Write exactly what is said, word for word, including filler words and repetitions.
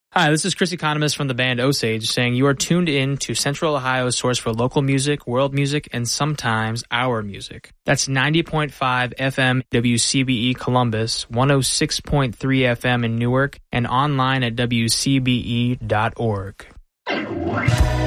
Hi, this is Chris Economist from the band Osage saying you are tuned in to Central Ohio's source for local music, world music, and sometimes our music. That's ninety point five F M W C B E Columbus, one oh six point three F M in Newark, and online at W C B E dot org.